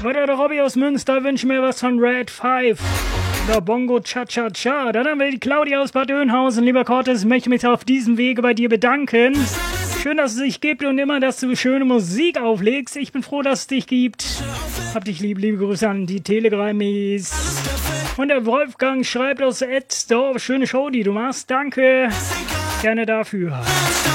Oder der Robby aus Münster wünscht mir was von Red 5. Oder Bongo Cha-Cha-Cha. Dann haben wir die Claudia aus Bad Oeynhausen. Lieber Cortes, möchte mich auf diesem Wege bei dir bedanken. Schön, dass es dich gibt und immer, dass du schöne Musik auflegst. Ich bin froh, dass es dich gibt. Hab dich lieb, liebe Grüße an die Telegramis. Und der Wolfgang schreibt aus Etzdorf, schöne Show, die du machst. Danke. Gerne dafür.